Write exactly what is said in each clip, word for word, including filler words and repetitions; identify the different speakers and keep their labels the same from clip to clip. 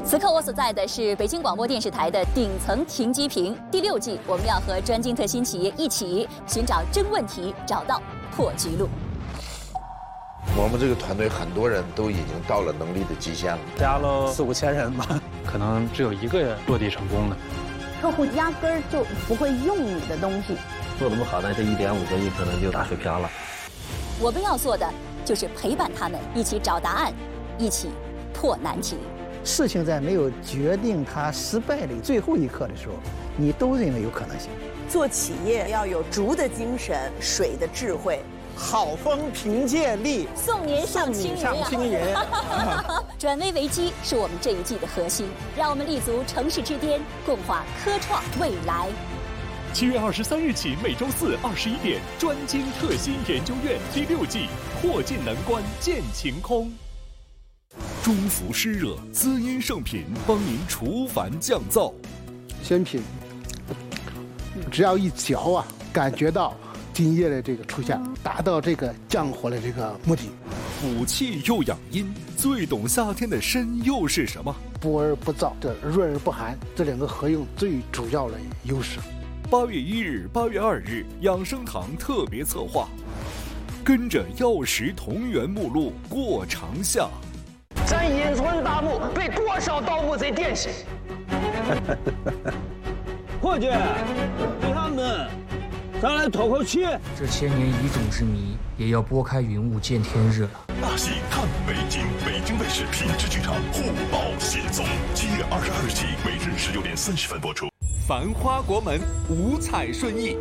Speaker 1: 此刻我所在的是北京广播电视台的顶层停机坪第六季，我们要和专精特新企业一起寻找真问题，找到破局路。
Speaker 2: 我们这个团队很多人都已经到了能力的极限了，
Speaker 3: 加了四五千人吧，可能只有一个落地成功的。
Speaker 4: 客户压根儿就不会用你的东西，
Speaker 5: 做得不好，那这一点五个亿可能就打水漂了。
Speaker 1: 我们要做的就是陪伴他们，一起找答案，一起破难题。
Speaker 6: 事情在没有决定它失败的最后一刻的时候，你都认为有可能性。
Speaker 7: 做企业要有竹的精神，水的智慧。
Speaker 8: 好风凭借力，
Speaker 1: 送您上青云、啊。
Speaker 8: 上青云。
Speaker 1: 转危为机是我们这一季的核心，让我们立足城市之巅，共话科创未来。
Speaker 9: 七月二十三日起，每周四二十一点，专精特新研究院第六季，破镜难关见晴空。中孚湿热滋阴圣品，帮您除烦降燥。
Speaker 10: 鲜品，只要一嚼啊，感觉到津液的这个出现，达到这个降火的这个目的。
Speaker 9: 补气又养阴，最懂夏天的参又是什么？
Speaker 10: 补而不燥，这润而不寒，这两个合用最主要的优势。
Speaker 9: 八月一日、八月二日，养生堂特别策划，跟着药食同源目录过长夏。
Speaker 11: 咱阴村大墓被多少盗墓贼惦记？
Speaker 12: 伙计，你看们。咱来透口气。
Speaker 13: 这千年遗种之谜，也要拨开云雾见天日了。
Speaker 14: 大戏看北京，北京卫视品质剧场互保协奏，七月二十二日起，每日十九点三十分播出。
Speaker 15: 繁花国门，五彩顺意。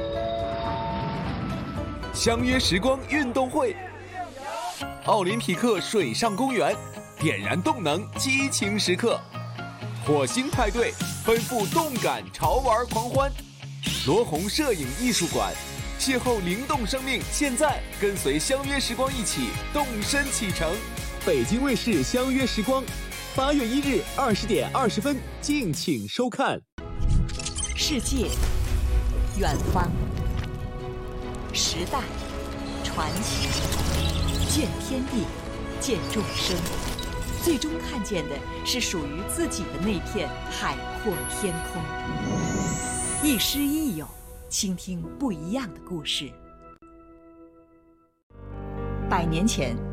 Speaker 15: 相约时光运动会，奥林匹克水上公园，点燃动能，激情时刻。火星派对，奔赴动感潮玩狂欢。罗红摄影艺术馆，邂逅灵动生命，现在跟随相约时光一起动身启程。
Speaker 16: 北京卫视相约时光，八月一日二十点二十分，敬请收看。
Speaker 17: 世界，远方，时代，传奇，见天地，见众生，最终看见的是属于自己的那片海阔天空。亦师亦友，倾听不一样的故事。百年前，